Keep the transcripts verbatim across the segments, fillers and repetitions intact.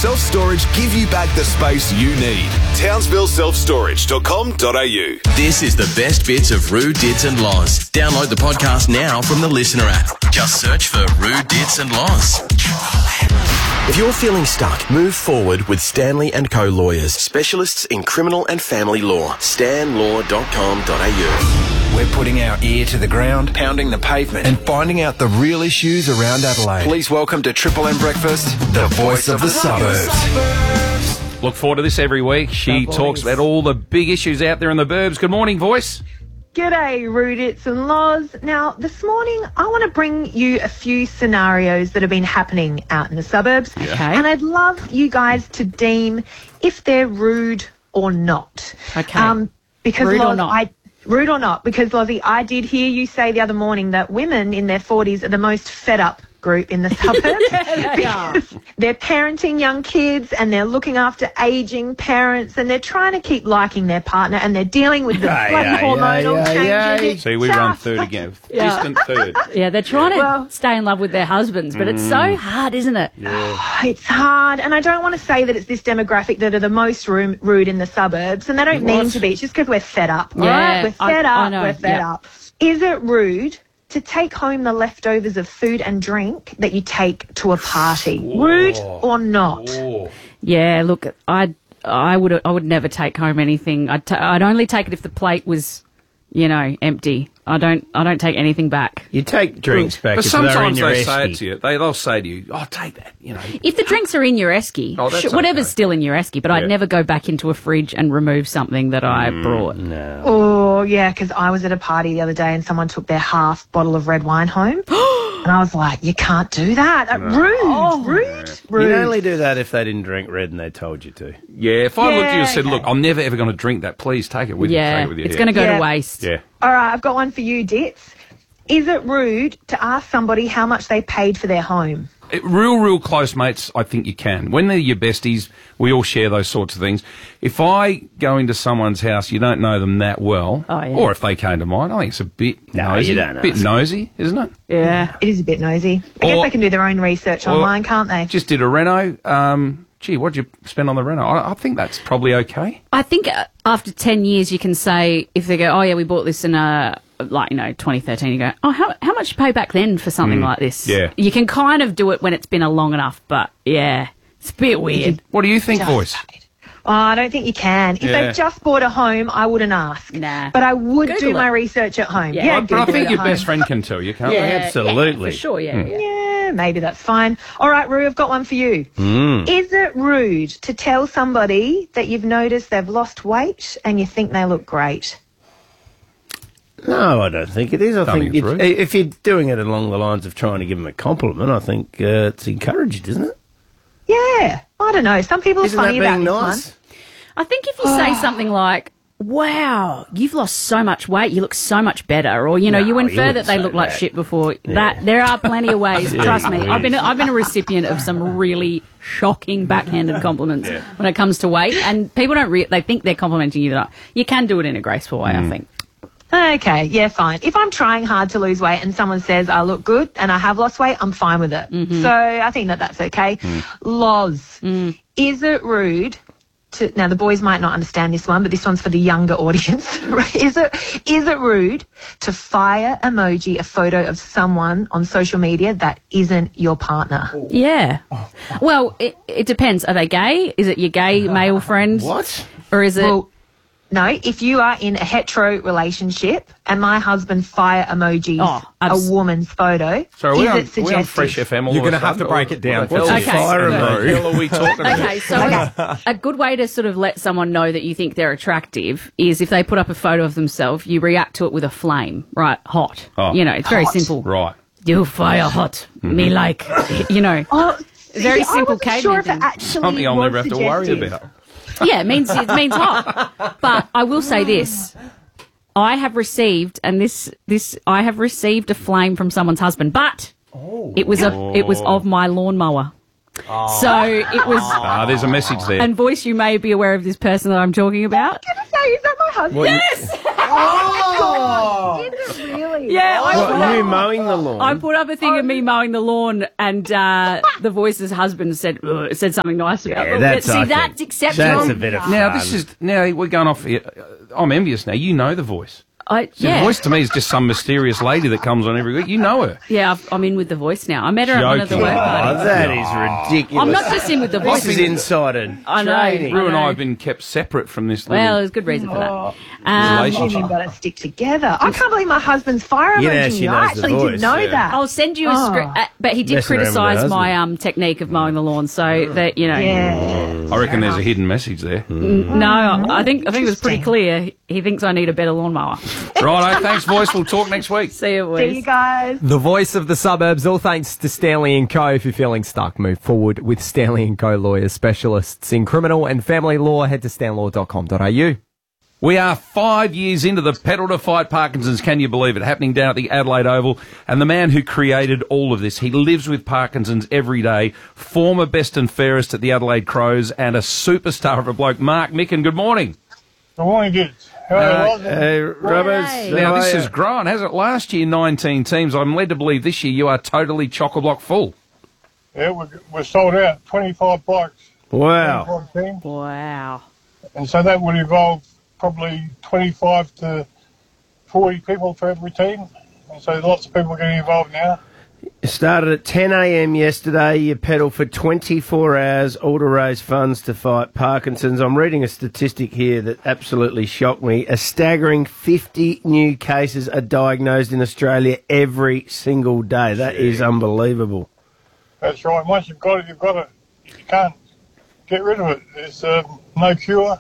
Self-storage give you back the space you need. townsville self storage dot com dot a u. This is the best bits of Roo, Dits and Loz. Download the podcast now from the Listener app. Just search for Roo, Dits and Loz. If you're feeling stuck, move forward with Stanley and Co Lawyers, specialists in criminal and family law. stan law dot com dot a u. We're putting our ear to the ground, pounding the pavement, and finding out the real issues around Adelaide. Please welcome to Triple M Breakfast, the voice of the suburbs. Look forward to this every week. She talks about all the big issues out there in the burbs. Good morning, Voice. G'day, Roo, Dits and Loz. Now, this morning, I want to bring you a few scenarios that have been happening out in the suburbs. Okay. And I'd love you guys to deem if they're rude or not. Okay. Um, because Rude or Loz, not? I... Rude or not, because, Lozzie, I did hear you say the other morning that women in their forties are the most fed up group in the suburbs. Yeah, they are. Because they're parenting young kids and they're looking after ageing parents and they're trying to keep liking their partner and they're dealing with the Aye, bloody aye, hormonal aye, aye, changes. aye. It's See, we run just third like- again. Yeah. Distant third. Yeah, they're trying to Well- stay in love with their husbands, but it's so hard, isn't it? It's hard, and I don't want to say that it's this demographic that are the most ru- rude in the suburbs, and they don't mean to be. It's just because we're fed up, all Yeah, right? We're fed I- I up, know, we're fed yeah. up. Is it rude to take home the leftovers of food and drink that you take to a party? Rude or not? Yeah, look, I I would I would never take home anything. I'd ta- I'd only take it if the plate was, you know, empty. I don't I don't take anything back. You take drinks back But if they're in sometimes your they say it esky. to you. They, they'll say to you, oh, take that, you know. If the drinks are in your esky, Oh, that's sh- whatever's okay. still in your esky, but Yeah. I'd never go back into a fridge and remove something that I brought. No. Oh, yeah, because I was at a party the other day and someone took their half bottle of red wine home. And I was like, you can't do that. Uh, Rude, rude, rude. You'd only do that if they didn't drink red and they told you to. Yeah, if I looked at you and Yeah, said, okay. look, I'm never ever going to drink that, please take it with you. Take Yeah, it with you. it's yeah. going to go Yeah. to waste. Yeah. All right, I've got one for you, Dits. Is it rude to ask somebody how much they paid for their home? It, real, real close mates, I think you can. When they're your besties, we all share those sorts of things. If I go into someone's house, you don't know them that well, Oh, yeah. or if they came to mine, I think it's a bit No, nosy. you don't bit ask. nosy, isn't it? Yeah. It is a bit nosy. I guess Or- they can do their own research or- online, can't they? Just did a reno. Um, gee, what did you spend on the reno? I, I think that's probably okay. I think uh, after ten years, you can say, if they go, oh, yeah, we bought this in, uh, like, you know, twenty thirteen, you go, oh, how, how much did you pay back then for something like this? yeah. You can kind of do it when it's been a long enough, but, yeah, it's a bit weird. What do you think, Just Voice? paid. Oh, I don't think you can. If Yeah. they've just bought a home, I wouldn't ask. Nah. But I would Google do it. my research at home. Yeah. Yeah, But I Google think it your at best home. friend can tell you, can't Yeah, they? absolutely. yeah, for sure, yeah, yeah. Yeah, maybe that's fine. All right, Roo, I've got one for you. Hmm. Is it rude to tell somebody that you've noticed they've lost weight and you think they look great? No, I don't think it is. I Don't think, think it's it's- rude. if you're doing it along the lines of trying to give them a compliment, I think uh, it's encouraged, isn't it? Yeah, I don't know. Some people are Isn't that funny about being this nice? one. I think if you say something like, wow, you've lost so much weight, you look so much better, or, you know, No, you you infer wouldn't that they say look like that. shit before. That there are plenty of ways, trust me. please. I've been I've been a recipient of some really shocking backhanded compliments when it comes to weight, and people don't re- they think they're complimenting you. That you can do it in a graceful way, I think. Okay, yeah, fine. If I'm trying hard to lose weight and someone says I look good and I have lost weight, I'm fine with it. Mm-hmm. So I think that that's okay. Loz, Mm. is it rude to... Now, the boys might not understand this one, but this one's for the younger audience. is it is it rude to fire emoji a photo of someone on social media that isn't your partner? Yeah. Well, it, it depends. Are they gay? Is it your gay male friend? What? Or is it? Well, no, if you are in a hetero relationship and my husband fire emojis Oh, a abs- woman's photo, So are is we on, it are we on suggestive? Fresh F M all You're of a gonna have sudden, to break or it down what the for hell us. is- Okay. What the Fire hell are we talking about? Okay, so a, a good way to sort of let someone know that you think they're attractive is if they put up a photo of themselves, you react to it with a flame, right? Hot. Oh, you know, it's very simple. Right. You fire hot, me like, you know. Oh, Very see, simple I wasn't sure if it caveman thing. actually Something I'll was never have to worry suggestive. about. Yeah, it means it means hot. But I will say this: I have received, and this this I have received a flame from someone's husband, but it was a it was of my lawnmower. So it was. Ah, there's a message there. And Voice, you may be aware of this person that I'm talking about. I was going to say, is that my husband? Well, you- Yes! Oh, is it really? Yeah, I What, put are you up, mowing the lawn? I put up a thing of me mowing the lawn, and uh, the voice's husband said "Ugh," said something nice about Yeah, it. that's, See, I that's think, exceptional. That's a bit of fun. Now this is now we're going off. here. I'm envious now. You know the voice. I, See, yeah. The voice to me is just some mysterious lady that comes on every week. You know her. Yeah, I've, I'm in with the voice now. I met her at one of the Joking. work Oh, parties. that is ridiculous. I'm not just in with the voice. This is insider I know. training. Rue and I know. have been kept separate from this Well, little there's good reason for that. Oh, Um, relationship. Women got to stick together. I can't believe my husband's fire Yeah, emoji. she I knows the actually voice, didn't know yeah. that. I'll send you a Oh. script, uh, but he did Messing around with criticise her my husband. um, technique of mowing the lawn. So that you know, Yeah. I reckon there's a hidden message there. no, I think I think it was pretty clear. He thinks I need a better lawnmower. Righto, thanks, voice. We'll talk next week. See you, See boys. you guys. The voice of the suburbs, all thanks to Stanley and Co. If you're feeling stuck, move forward with Stanley and Co. lawyers, specialists in criminal and family law. Head to stanlaw dot com dot a u. We are five years into the Pedal to Fight Parkinson's, can you believe it, happening down at the Adelaide Oval. And the man who created all of this, he lives with Parkinson's every day, former best and fairest at the Adelaide Crows and a superstar of a bloke, Mark Micken. Good morning. Good morning, kids. How are you? Hey, Roberts. Hey. how Now, are this you? has grown, hasn't it? Last year, nineteen teams. I'm led to believe this year you are totally chock-a-block full. Yeah, we're, we're sold out. twenty-five bikes. Wow. twenty-five teams. Wow. And so that would involve probably twenty-five to forty people for every team. And so lots of people are getting involved now. You started at ten a.m. yesterday. You pedalled for twenty-four hours, all to raise funds to fight Parkinson's. I'm reading a statistic here that absolutely shocked me. A staggering fifty new cases are diagnosed in Australia every single day. That is unbelievable. That's right. Once you've got it, you've got it. You can't get rid of it. There's um, no cure.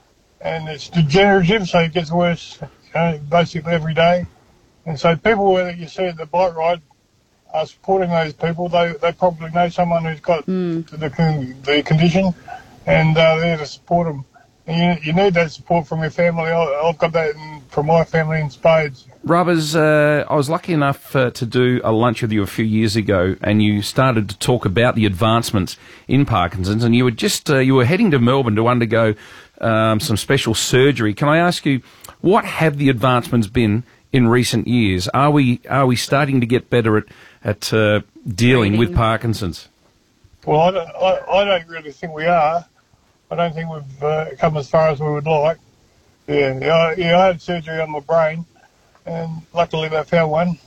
And it's degenerative, so it gets worse you know, basically every day. And so people that you see at the bike ride are supporting those people. They they probably know someone who's got Mm. the, con- the condition, and uh, they're there to support them. And you, you need that support from your family. I, I've got that in, from my family in spades. Rubbers, uh, I was lucky enough uh, to do a lunch with you a few years ago, and you started to talk about the advancements in Parkinson's, and you were just uh, you were heading to Melbourne to undergo um, some special surgery. Can I ask you, what have the advancements been in recent years? Are we are we starting to get better at at uh, dealing with Parkinson's? Well, I don't, I, I don't really think we are. I don't think we've uh, come as far as we would like. Yeah, yeah, I, yeah, I had surgery on my brain, and luckily they found one.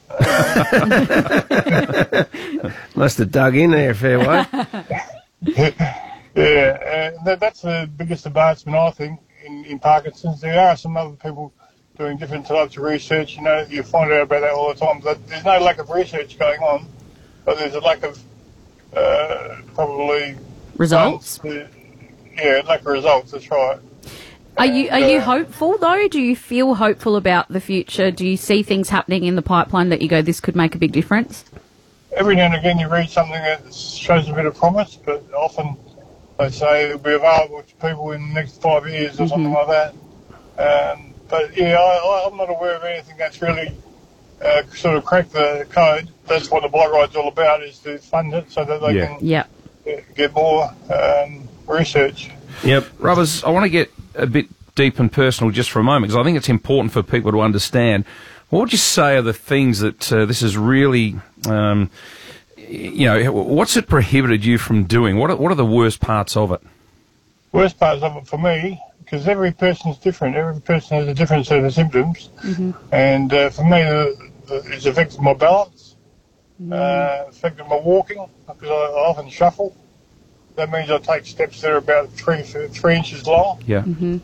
Must have dug in there a fair way. Yeah, uh, that, that's the biggest advancement, I think, in, in Parkinson's. There are some other people doing different types of research. You know, you find out about that all the time. But there's no lack of research going on, but there's a lack of uh, probably Results? Uh, yeah, lack of results. That's right. Are you are you hopeful though? Do you feel hopeful about the future? Do you see things happening in the pipeline that you go, this could make a big difference? Every now and again, you read something that shows a bit of promise, but often they say it'll be available to people in the next five years or something like that. Um, but yeah, I, I'm not aware of anything that's really uh, sort of cracked the code. That's what the bike ride's all about, is to fund it so that they Yeah. can Yeah. get, get more um, research. Yep. Rubbers, I want to get a bit deep and personal just for a moment, because I think it's important for people to understand. What would you say are the things that uh, this is really, um, you know, what's it prohibited you from doing? What are, what are the worst parts of it? Worst parts of it for me, because every person's different. Every person has a different set of symptoms. And uh, for me, the, the, it's affected my balance, uh, affected my walking, because I, I often shuffle. That means I take steps that are about three three inches long. Yeah. Um,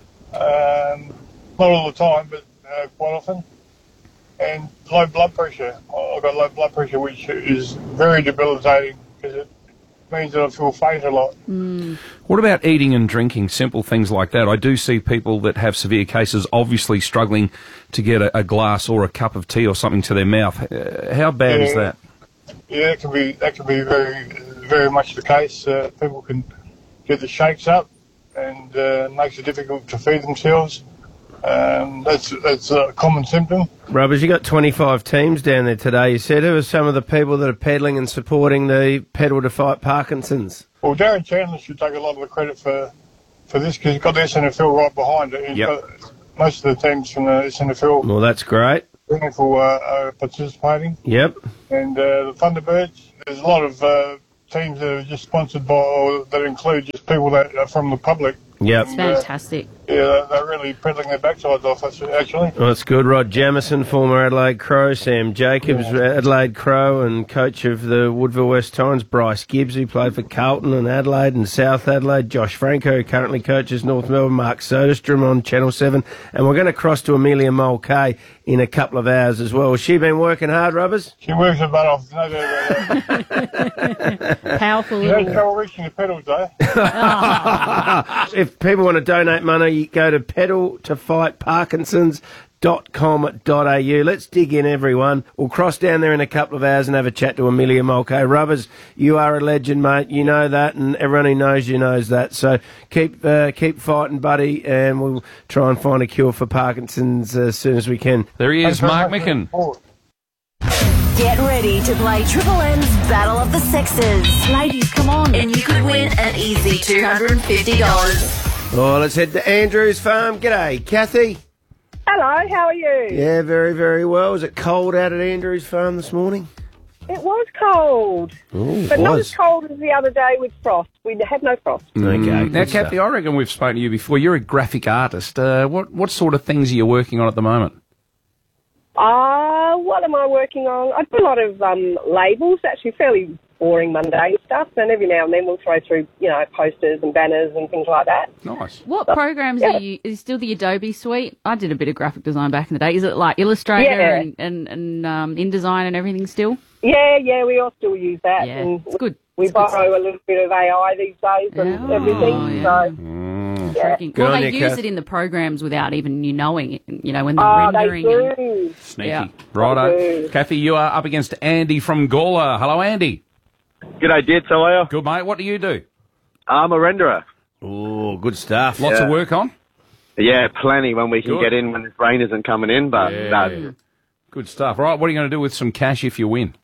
not all the time, but uh, quite often. And low blood pressure. I've got low blood pressure, which is very debilitating, because it means that I feel faint a lot. What about eating and drinking, simple things like that? I do see people that have severe cases obviously struggling to get a, a glass or a cup of tea or something to their mouth. Uh, how bad is Yeah. that? Yeah, that can be that can be very very much the case. Uh, people can get the shakes up, and uh, makes it difficult to feed themselves. Um, that's that's a common symptom. Rubbers, you got twenty-five teams down there today. You said, who are some of the people that are pedalling and supporting the Pedal to Fight Parkinson's? Well, Darren Chandler should take a lot of the credit for for this, because he's got the S N F L right behind it. He's Yep. got most of the teams from the S N F L Well, that's great. for uh, are participating. Yep. And uh, the Thunderbirds, there's a lot of uh, teams that are just sponsored by, or that include just people that are from the public. Yep. It's fantastic. Yeah, they're really peddling their backsides off us, actually. Well, that's good. Rod Jamison, former Adelaide Crow. Sam Jacobs, Adelaide Crow and coach of the Woodville West Torrens. Bryce Gibbs, who played for Carlton and Adelaide and South Adelaide. Josh Franco, who currently coaches North Melbourne. Mark Soderstrom on Channel seven. And we're going to cross to Amelia Mulcahy in a couple of hours as well. Has she been working hard, Rubbers? She works her butt off, no doubt about that. Powerful She has little... trouble reaching the pedals, though. If people want to donate money, you go to pedal to fight parkinsons dot com dot a u. Let's dig in, everyone. We'll cross down there in a couple of hours and have a chat to Amelia Mulcahy. Rubbers, you are a legend, mate. You know that, and everyone who knows you knows that. So keep uh, keep fighting, buddy, and we'll try and find a cure for Parkinson's as soon as we can. There he is, Mark Micken. Get ready to play Triple M's Battle of the Sexes. Ladies, come on. And you could win an easy two hundred fifty dollars. Oh, let's head to Andrews Farm. G'day, Kathy. Hello, how are you? Yeah, very, very well. Is it cold out at Andrews Farm this morning? It was cold, Ooh, but it not was. as cold as the other day with frost. We had no frost. Okay. Now, good Kathy, stuff. I reckon we've spoken to you before. You're a graphic artist. Uh, what what sort of things are you working on at the moment? Ah, uh, what am I working on? I do a lot of um, labels, actually fairly boring, mundane stuff, and every now and then we'll throw through, you know, posters and banners and things like that. Nice. What programs Yeah. are you... Is it still the Adobe suite? I did a bit of graphic design back in the day. Is it like Illustrator Yeah. and, and, and um, InDesign and everything still? Yeah, yeah, we all still use that. Yeah, and it's good. We It's good borrow a little bit of A I these days and Yeah. everything, Oh, yeah. so... Yeah. Freaking- Good Well, on they you, use Kath. it in the programs without even you knowing it, you know, when they're Oh, they rendering. and- do. Sneaky. Yeah. Righto. Okay. Kathy, you are up against Andy from Gawler. Hello, Andy. G'day, Dits. How are you? Good, mate. What do you do? I'm a renderer. Oh, good stuff. Lots Yeah. of work on? Yeah, plenty when we can Good. get in when this rain isn't coming in, but Yeah. no. Good stuff. Right, what are you going to do with some cash if you win?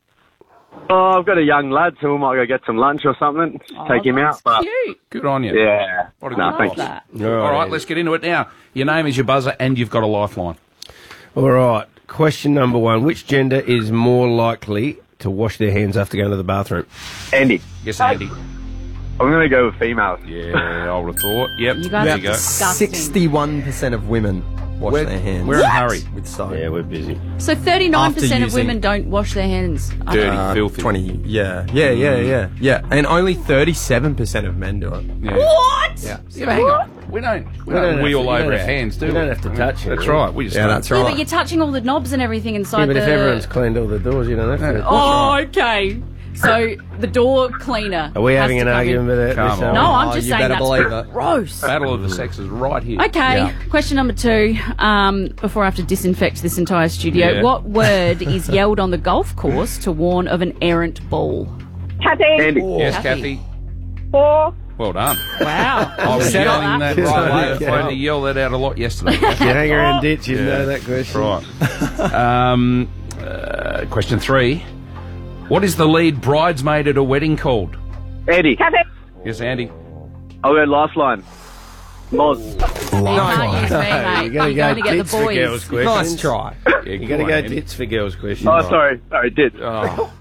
Oh, I've got a young lad, so we might go get some lunch or something. Oh, take him out. that's But cute. Good on you. yeah, What a no, good thank boss. you. All All right, let's get into it now. Your name is your buzzer and you've got a lifeline. All right. Question number one. Which gender is more likely to wash their hands after going to the bathroom? Andy, Yes, Andy. I'm going to go with females. Yeah, I would have thought. Yep, You guys there are you go. disgusting. sixty-one percent of women wash We're- their hands. we're in a hurry. With soap. Yeah, we're busy. So thirty-nine percent After of women using- don't wash their hands. Dirty, Uh, filthy. twenty. Yeah, yeah, yeah, yeah, yeah. And only thirty-seven percent of men do it. Yeah. What? Yeah. Yeah, but hang on. We don't, we don't don't have wheel to- you over don't our have to- hands, do you we? don't have to touch it, That's really. right. We just Yeah, don't. that's Yeah, right. but you're touching all the knobs and everything inside Yeah, but the... if everyone's cleaned all the doors, you don't have to. Oh, okay. So the door cleaner. Are we has having to an come argument in. with that? Come this on. hour? No, I'm Oh, just you saying better that's believe it. gross. Battle of the sexes right here. Okay, Yeah. question number two. Um, before I have to disinfect this entire studio, Yeah. what word is yelled on the golf course to warn of an errant ball? Kathy, Andy, Yes, Kathy. Kathy. four. Well done. Wow. I was Set yelling up that Good right idea. away. I had to yell that out a lot yesterday. You hang around ditch, you Yeah. know that question. Right. Um, uh, question three. What is the lead bridesmaid at a wedding called? Eddie, Kathy, Yes, Andy. I'll go lifeline. Moz. You can't use me, mate. You gotta I'm go going to get tits the for boys. girls' questions. Nice try. Yeah, You got to on, go Andy. tits for girls' questions. Oh, sorry. Sorry, Dits. Oh.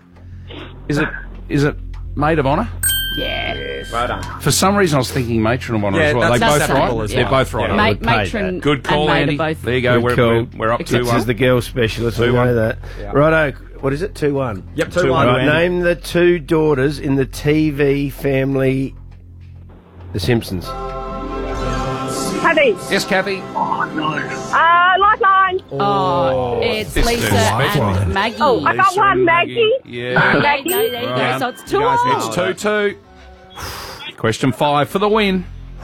Is it is it maid of honour? Yeah. Well done. For some reason, I was thinking matron of honour Yeah, as well. They that's both acceptable right. as They're well. both right. Yeah. Ma- would pay matron that. Good call, and maid Andy. are both. There you go. Good We're, call. we're, we're up Tits two is one. the girl specialist. We Two know one. that. Righto. What is it? two one. Yep, Two two one. one. Right, name the two daughters in the T V family The Simpsons. Kathy, Yes, Kathy. uh, lifeline. Oh, it's This Lisa dude's special. and Maggie. Oh, I got Lisa one, and Maggie. Yeah. There you go, there you go. Right. So it's two You guys all. need to- It's two two. Question five for the win.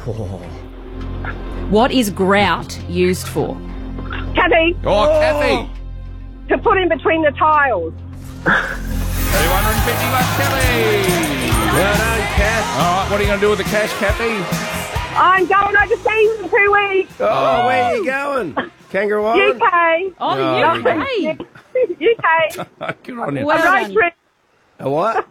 What is grout used for? Kathy, Oh, Kathy. to put in between the tiles. two hundred fifty bucks, Kathy. Well done, Kath. All right, what are you going to do with the cash, Kathy? I'm going overseas in two weeks. Oh, where are you going? Kangaroo Island? U K. Oh, the Oh, U K. U K. Good on you. Well A road done. trip. A what?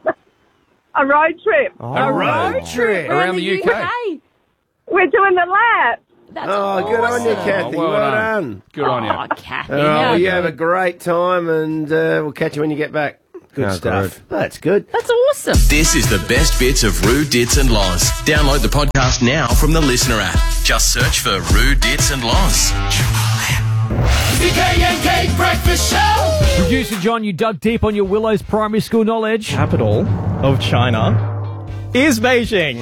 A road trip. A road trip. Around the U K. We're doing the lap. That's Oh, good on you, awesome. Kathy. Oh, well well done. done. Good on you. Oh, Kathy. All right, how well, you have a good. great time, and uh, we'll catch you when you get back. Good Oh, stuff. That's good. That's awesome. This is the best bits of Roo, Dits and Loz. Download the podcast now from the Listener app. Just search for Roo, Dits and Loz. The K and K Breakfast Show. Producer John, you dug deep on your Willows primary school knowledge. Capital of China is Beijing.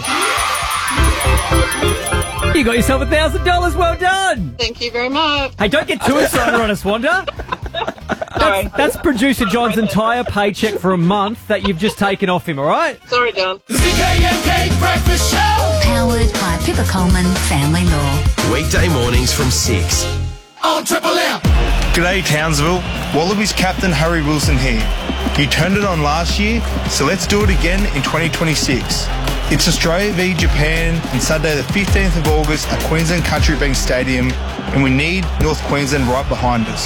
You got yourself a thousand dollars. Well done. Thank you very much. Hey, don't get too excited on us, Wanda. Sorry. That's, that's producer John's entire paycheck for a month that you've just taken off him. All right? Sorry, John. The K and K Breakfast Show. Powered by Pippa Coleman Family Law. Weekday mornings from six. On Triple M. G'day Townsville, Wallabies captain Harry Wilson here. You turned it on last year, so let's do it again in twenty twenty-six. It's Australia v Japan on Saturday the fifteenth of August at Queensland Country Bank Stadium, and we need North Queensland right behind us.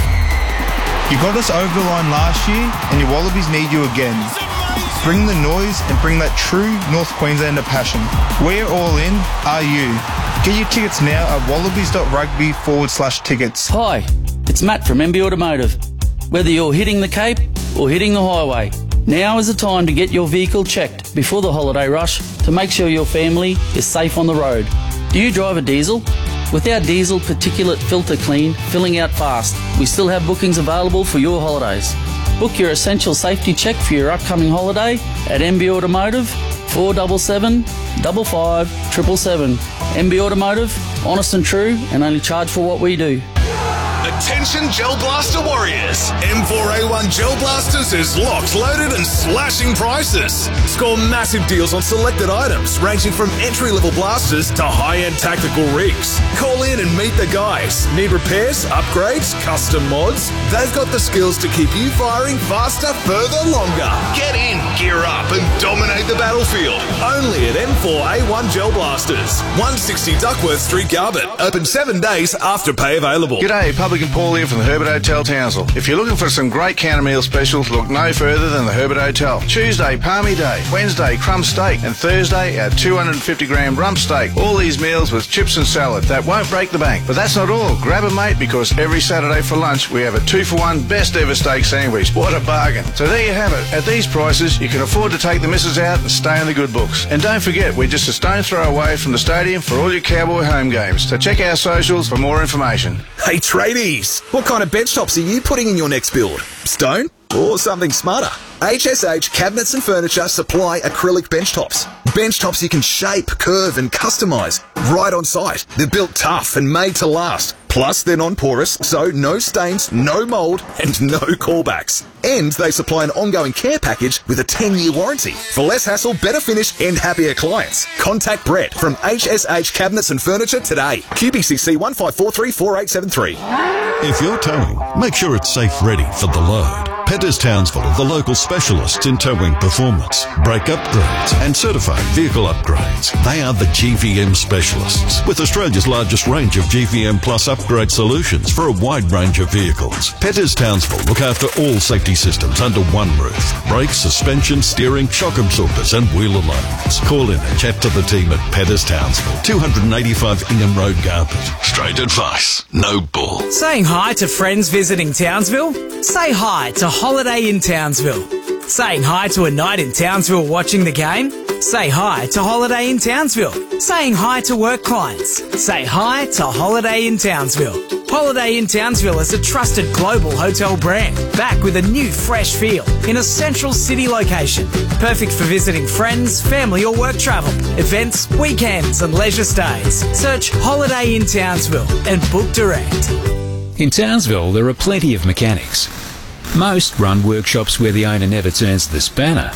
You got us over the line last year, and your Wallabies need you again. Bring the noise and bring that true North Queenslander passion. We're all in, are you? Get your tickets now at wallabies.rugby forward slash tickets. Hi, it's Matt from M B Automotive. Whether you're hitting the Cape or hitting the highway, now is the time to get your vehicle checked before the holiday rush to make sure your family is safe on the road. Do you drive a diesel? With our diesel particulate filter clean filling out fast, we still have bookings available for your holidays. Book your essential safety check for your upcoming holiday at M B Automotive, four seven seven, five five, seven seven seven. M B Automotive, honest and true, and only charge for what we do. Attention Gel Blaster warriors. M four A one Gel Blasters is locked, loaded and slashing prices. Score massive deals on selected items ranging from entry-level blasters to high-end tactical rigs. Call in and meet the guys. Need repairs, upgrades, custom mods? They've got the skills to keep you firing faster, further, longer. Get in, gear up and dominate the battlefield. Only at M four A one Gel Blasters. one sixty Duckworth Street, Garbutt. Open seven days after pay available. G'day, Public and Paul here from the Herbert Hotel Townsville. If you're looking for some great counter meal specials, look no further than the Herbert Hotel. Tuesday, Palmy Day. Wednesday, crumb steak. And Thursday, our two hundred fifty gram rump steak. All these meals with chips and salad. That won't break the bank. But that's not all. Grab a mate, because every Saturday for lunch we have a two for one best ever steak sandwich. What a bargain. So there you have it. At these prices, you can afford to take the missus out and stay in the good books. And don't forget, we're just a stone throw away from the stadium for all your Cowboy home games. So check our socials for more information. Hey tradies, what kind of bench tops are you putting in your next build? Stone or something smarter? H S H Cabinets and Furniture supply acrylic bench tops. Bench tops you can shape, curve and customise right on site. They're built tough and made to last. Plus, they're non-porous, so no stains, no mould and no callbacks. And they supply an ongoing care package with a ten-year warranty. For less hassle, better finish and happier clients. Contact Brett from H S H Cabinets and Furniture today. Q B C C one five four three four eight seven three. If you're towing, make sure it's safe ready for the load. Petters Townsville are the local specialists in towing performance, brake upgrades and certified vehicle upgrades. They are the G V M specialists with Australia's largest range of G V M Plus upgrade solutions for a wide range of vehicles. Petters Townsville look after all safety systems under one roof. Brakes, suspension, steering, shock absorbers and wheel alarms. Call in and chat to the team at Petters Townsville, two eighty-five Ingham Road, Garbutt. Straight advice, no bull. Saying hi to friends visiting Townsville? Say hi to Holiday in Townsville. Saying hi to a night in Townsville watching the game? Say hi to Holiday in Townsville. Saying hi to work clients? Say hi to Holiday in Townsville. Holiday in Townsville is a trusted global hotel brand, back with a new fresh feel in a central city location. Perfect for visiting friends, family or work travel, events, weekends and leisure stays. Search Holiday in Townsville and book direct. In Townsville, there are plenty of mechanics. Most run workshops where the owner never turns the spanner.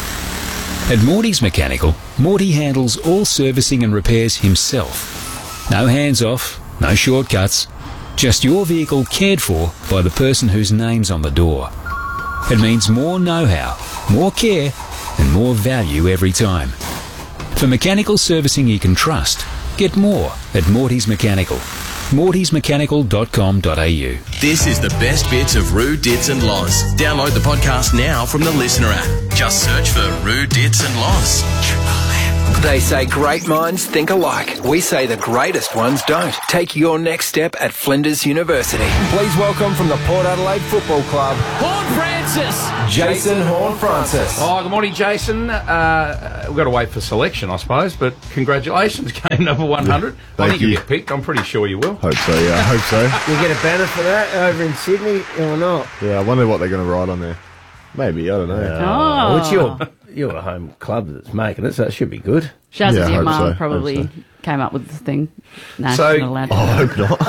At Morty's Mechanical, Morty handles all servicing and repairs himself. No hands off, no shortcuts, just your vehicle cared for by the person whose name's on the door. It means more know-how, more care, and more value every time. For mechanical servicing you can trust, get more at Morty's Mechanical. mortys mechanical dot com dot a u. This is the best bits of Roo, Dits and Loz. Download the podcast now from the Listener app. Just search for Roo, Dits and Loz. They say great minds think alike. We say the greatest ones don't. Take your next step at Flinders University. Please welcome from the Port Adelaide Football Club, Horn Francis. Jason Horn-Francis. Oh, good morning, Jason. Uh, we've got to wait for selection, I suppose, but congratulations, game number one hundred. Yeah, I thank think you you. get picked. I'm pretty sure you will. Hope so, yeah, I hope so. You get a banner for that over in Sydney or not? Yeah, I wonder what they're going to write on there. Maybe, I don't know. Oh, it's your, your home club that's making it, so it should be good. Shaz, Yeah, I your hope mum so, probably hope came up with the thing. No, So- she's not allowed to. Oh, I hope not.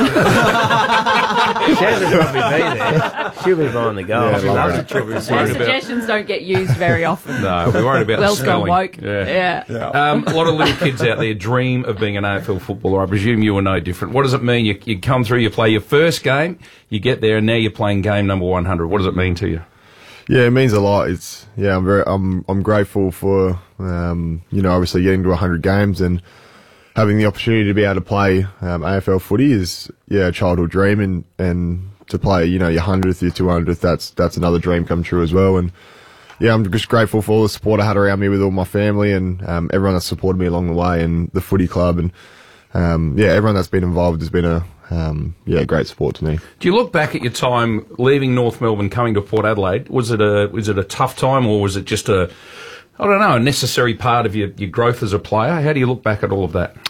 Shaz will probably be there. She'll be behind the goal. Yeah, she love loves that. a triple Their zero. suggestions don't get used very often. No, we're worried about Well the gone spelling. woke. Yeah. Yeah. Um, a lot of little kids out there dream of being an A F L footballer. I presume you are no different. What does it mean? You, you come through, you play your first game, you get there, and now you're playing game number one hundred. What does it mean to you? Yeah, it means a lot. It's yeah, I'm very, I'm, I'm grateful for, um, you know, obviously getting to one hundred games and having the opportunity to be able to play um, A F L footy is yeah, a childhood dream, and, and to play, you know, your hundredth, your two hundredth, that's that's another dream come true as well. And yeah, I'm just grateful for all the support I had around me with all my family and um, everyone that supported me along the way, and the footy club, and um, yeah, everyone that's been involved has been a um, yeah, great support to me. Do you look back at your time leaving North Melbourne, coming to Port Adelaide? Was it a was it a tough time, or was it just a I don't know a necessary part of your, your growth as a player? How do you look back at all of that?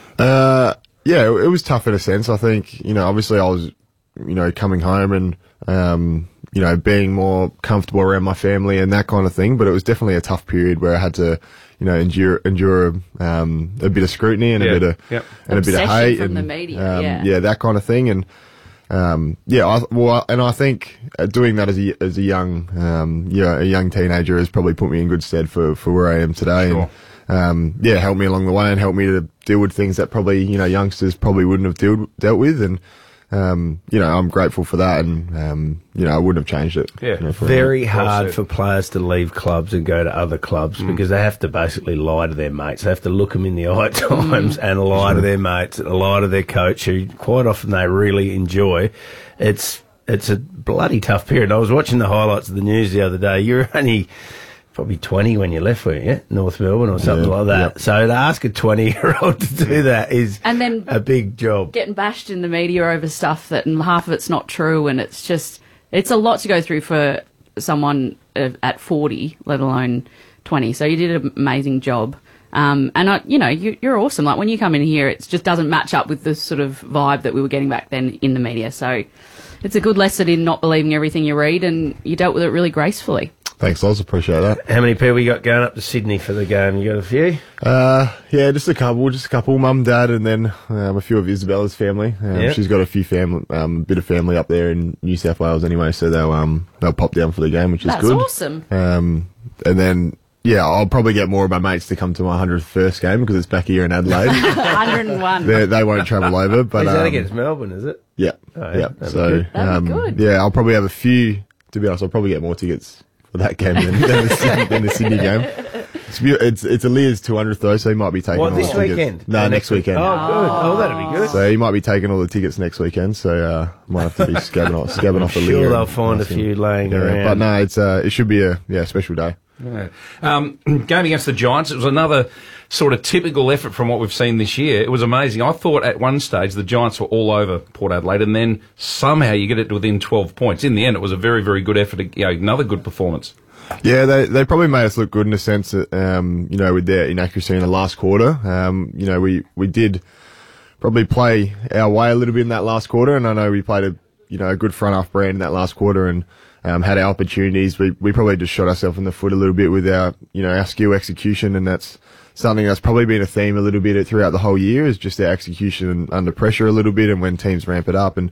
Uh, yeah, it, it was tough in a sense. I think, you know, obviously I was, you know, coming home and, um, you know, being more comfortable around my family and that kind of thing. But it was definitely a tough period where I had to, you know, endure endure um, a bit of scrutiny and Yeah. a bit of Yep. and a bit of Obsession hate from and the media, um, yeah. that kind of thing. And um, yeah, I, well, and I think uh, doing that as a as a young, um, yeah, a young teenager has probably put me in good stead for, for where I am today. Sure. And, um, yeah, helped me along the way and helped me to deal with things that probably, you know, youngsters probably wouldn't have dealt, dealt with. And, um, you know, I'm grateful for that. And, um, you know, I wouldn't have changed it. Yeah. you know, for Very Well hard said. for players to leave clubs and go to other clubs Mm. because they have to basically lie to their mates. They have to look them in the eye at times and lie to their mates and lie to their coach, who quite often they really enjoy. It's it's a bloody tough period. I was watching the highlights of the news the other day. You were only probably twenty when you left, weren't you? North Melbourne or something Yeah, like that. yeah. So to ask a twenty-year-old to do that is And then a big job. getting bashed in the media over stuff that and half of it's not true, and it's just it's a lot to go through for someone uh, at forty, let alone twenty. So you did an amazing job. Um, and I, you know, you, you're awesome. Like when you come in here, it just doesn't match up with the sort of vibe that we were getting back then in the media. So it's a good lesson in not believing everything you read, and you dealt with it really gracefully. Thanks, Loz. Appreciate that. How many people you got going up to Sydney for the game? You got a few? Uh, yeah, just a couple, just a couple. Mum, dad, and then um, a few of Isabella's family. Um, Yeah. She's got a few family, um, bit of family up there in New South Wales anyway, so they'll um they'll pop down for the game, which is That's good. awesome. Um, and then yeah, I'll probably get more of my mates to come to my hundredth first game because it's back here in Adelaide. one hundred and one. they they won't travel over, but Is that um, against Melbourne, is it? yeah, Oh, yeah, yeah. that'd be So good. That'd um, be good. yeah, I'll probably have a few. To be honest, I'll probably get more tickets for that game than, than, the, Sydney, than the Sydney game. It's beau- it's it's Aaliyah's two hundredth though, so he might be taking What, all this the tickets. weekend? No, Or next weekend. Oh, good. Oh, that'd be good. So he might be taking all the tickets next weekend. So uh, might have to be scabbing off, scabbing off the Sure, Aaliyah. they'll and find a asking- few laying yeah, around. But no, it's uh, it should be a yeah special day. Yeah. Um, game against the Giants, it was another sort of typical effort from what we've seen this year. It was amazing. I thought at one stage the Giants were all over Port Adelaide, and then somehow you get it to within twelve points. In the end, it was a very, very good effort. You know, another good performance. Yeah, they they probably made us look good in a sense that um, you know with their inaccuracy in the last quarter. Um, you know we we did probably play our way a little bit in that last quarter, and I know we played a you know a good front half brand in that last quarter and um, had our opportunities. We we probably just shot ourselves in the foot a little bit with our you know our skill execution, and that's something that's probably been a theme a little bit throughout the whole year is just our execution under pressure a little bit, and when teams ramp it up, and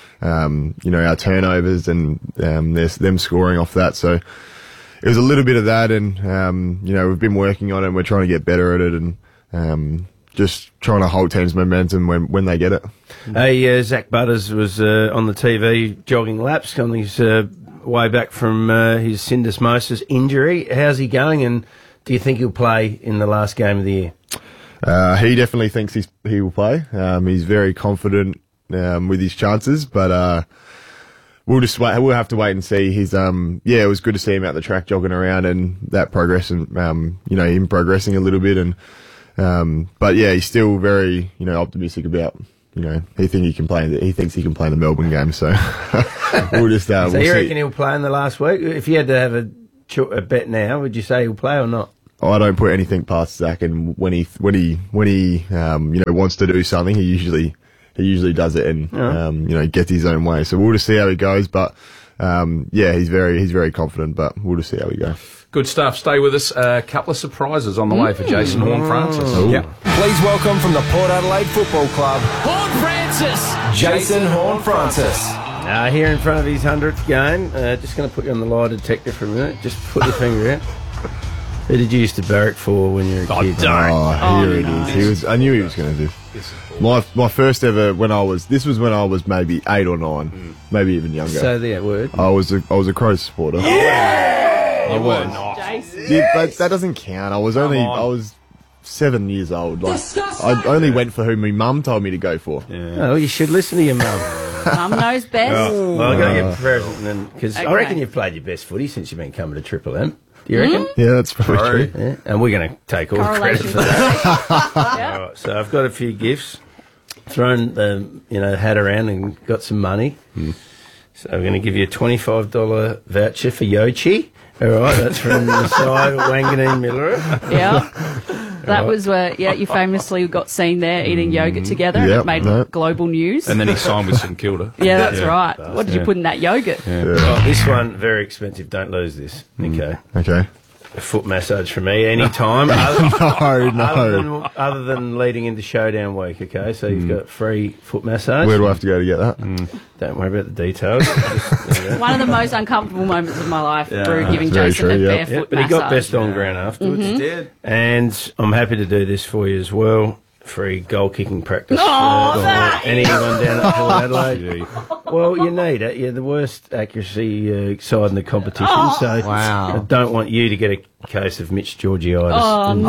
um, you know our turnovers and um, there's them scoring off that. So it was a little bit of that, and um, you know we've been working on it, and we're trying to get better at it, and um, just trying to hold teams' momentum when when they get it. Hey, uh, Zach Butters was uh, on the T V jogging laps on his uh, way back from uh, his syndesmosis injury. How's he going, and do you think he'll play in the last game of the year? Uh, he definitely thinks he's, he will play. Um, he's very confident um, with his chances, but uh, we'll just wait. We'll have to wait and see. He's um, yeah, it was good to see him out the track jogging around and that progress, and um, you know him progressing a little bit, and Um, but yeah, he's still very, you know, optimistic about, you know, he think he can play. He thinks he can play in the Melbourne game. So we'll just. Uh, so we'll you see. reckon he'll play in the last week? If you had to have a, cho- a bet now, would you say he'll play or not? Oh, I don't put anything past Zach, and when he when he when he um, you know wants to do something, he usually he usually does it and Yeah. um, you know gets his own way. So we'll just see how he goes. But um, yeah, he's very he's very confident. But we'll just see how we go. Good stuff. Stay with us. A couple of surprises on the way for Jason Horne-Francis. Ooh. Yeah. Please welcome from the Port Adelaide Football Club, Horne-Francis! Jason Horne-Francis. Uh, here in front of his hundredth game, uh, just going to put you on the lie detector for a minute. Just put your finger out. Who did you used to barrack for when you were a kid? Oh, here it is. He was. I knew he was going to do. My my first ever when I was. This was when I was maybe eight or nine, maybe even younger. Say the word. I was a I was a Crows supporter. Yeah, I was. Jason. Yeah, but that doesn't count. I was only I was seven years old. Like I only went for who my mum told me to go for. Oh, you should listen to your mum. Mum knows best. Well, I'm going to get a present then, because Okay. I reckon you've played your best footy since you've been coming to Triple M. Do you reckon? Yeah, that's probably true. Yeah, and we're going to take all the credit Correlation. for that. All right, so I've got a few gifts. Thrown the you know hat around and got some money. So I'm going to give you a twenty-five dollars voucher for Yochi. All right, that's from Masai Wanganeen Miller. Yeah. That was where, yeah, you famously got seen there eating yogurt together and Yep, it made no. global news. And then he signed with St Kilda. yeah, that's Yeah. right. What did you put in that yogurt? Oh, this one, very expensive. Don't lose this. Okay. Okay. A foot massage from me anytime. other, No, no. other, than, other than leading into showdown week, okay? So you've got free foot massage. Where do I have to go to get that? Don't worry about the details. Just, there you go. One of the most uncomfortable moments of my life, Yeah. through giving Very Jason true, a yeah. barefoot Yeah, but he got massage. best on ground afterwards. Mhm. Did. And I'm happy to do this for you as well. Free goal kicking practice. Oh, for that- anyone down at Port Adelaide. Well, you need it. You're the worst accuracy uh, side in the competition, Oh. so I don't want you to get a case of Mitch Georgiitis. Oh, And- no.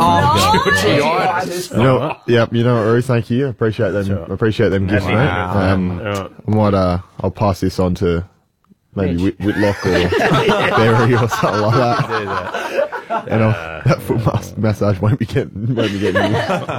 Georgiitis. You know, yep. You know what, Ruth? Thank you. I appreciate them. Sure. I appreciate them gifts, Happy mate. to have Um, them. All right. I might. Uh, I'll pass this on to maybe Whit- Whitlock or Berry or something like that. Do that. And I'll, that foot mas- massage won't be getting won't be getting used. Let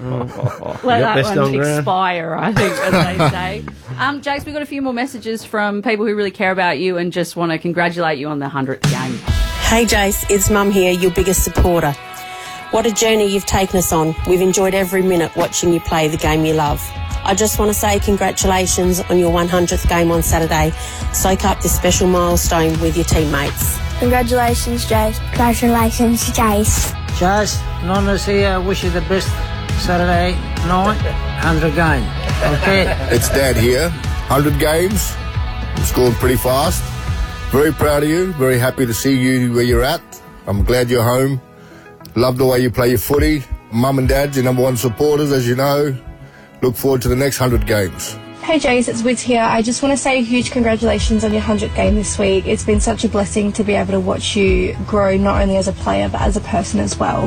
got that best one on ground? expire, I think, as they say. Um, Jakes, we've got a few more messages from people who really care about you and just want to congratulate you on the hundredth game. Hey Jace, it's Mum here, your biggest supporter. What a journey you've taken us on. We've enjoyed every minute watching you play the game you love. I just want to say congratulations on your one hundredth game on Saturday. Soak up this special milestone with your teammates. Congratulations, Jace. Congratulations, Jace. Jace, Nonna's here. Wish you the best Saturday night, one hundred game. Okay. It's Dad here. one hundred games. You scored pretty fast. Very proud of you. Very happy to see you where you're at. I'm glad you're home. Love the way you play your footy. Mum and Dad, your number one supporters, as you know. Look forward to the next one hundred games. Hey, Jace, it's Wiz here. I just want to say a huge congratulations on your one hundredth game this week. It's been such a blessing to be able to watch you grow not only as a player but as a person as well.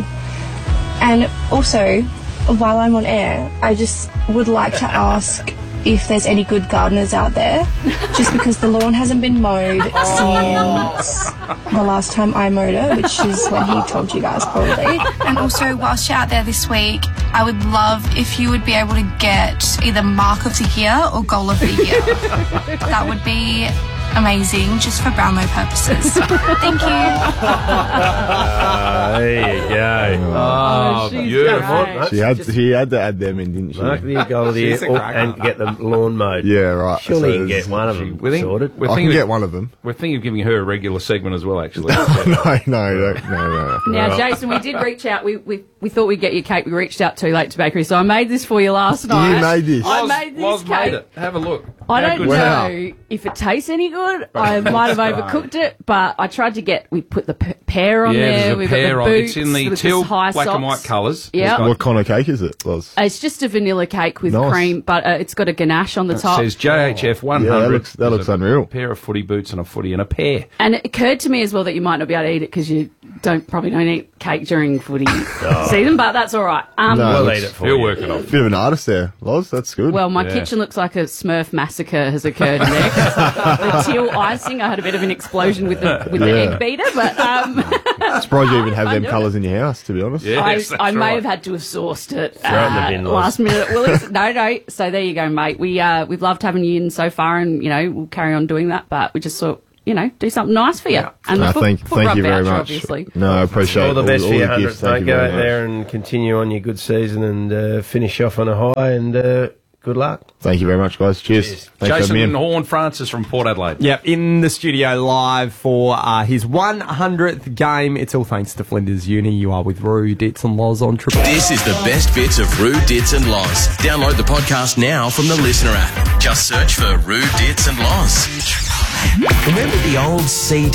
And also, while I'm on air, I just would like to ask if there's any good gardeners out there, just because the lawn hasn't been mowed since the last time I mowed it, which is when he told you guys probably. And also, whilst you're out there this week, I would love if you would be able to get either Mark of the Year or Goal of the Year. That would be amazing, just for Brownlow purposes. Thank you. Ah, there you go. Oh, she's beautiful. great. She had she had to add them in, didn't she? Mark the goal of the year She's a or- cracker. and get the lawn mowed. Yeah, right. Surely So you can there's- get one of them We think- sorted. we're I can thinking get of- one of them. We're thinking of giving her a regular segment as well, actually. no, no, no, no, no. Now, Jason, we did reach out. We, we we thought we'd get you cake. We reached out too late to bakery, so I made this for you last night. You made this. I Loz- made this Loz cake. made it. Have a look. I How don't good's Wow. know if it tastes any good. I might have overcooked it, but I tried to get. We put the p- pear on Yeah, there. there's a We've pear got on. the It's boots in the with teal, high black and white socks. colours. Yeah. It's got- What kind of cake is it, Loz? It's just a vanilla cake with Nice. cream, but uh, it's got a ganache on the It top. says J H F one hundred. Yeah, that looks- that There's looks a unreal. pair of footy boots and a footy and a pear. And it occurred to me as well that you might not be able to eat it because you don't probably don't eat cake during footy season, but that's all right. Um, No, We'll looks- eat it for He'll you. work it off. Bit of an artist there, Loz. That's good. Well, my Yeah. kitchen looks like a Smurf massage massacre has occurred in there. The teal icing, I had a bit of an explosion with the with the Yeah. egg beater, but um, I'm surprised you even have them do it. colours in your house, to be honest. I, I may have had to have sourced it Throw it in the uh, bin, Loz. last minute at Woolies. No, no. So there you go, mate. We uh, we've loved having you in so far, and you know we'll carry on doing that. But we just thought, you know, do something nice for you. And No, the foot, thank, foot thank rub you very voucher, much. Obviously. No, I appreciate all the all, best all for your the hundredth, gifts. Thank mate. you Go very out much. there and continue on your good season and uh, finish off on a high. And uh, good luck. Thank you very much, guys. Cheers. Thanks for having me Jason in. Horn Francis from Port Adelaide. Yep, in the studio live for uh, his one hundredth game. It's all thanks to Flinders Uni. You are with Roo, Ditz and Loz on Triple. This is the best bits of Roo, Ditz and Loz. Download the podcast now from the Listener app. Just search for Roo, Ditz and Loz. Remember the old C D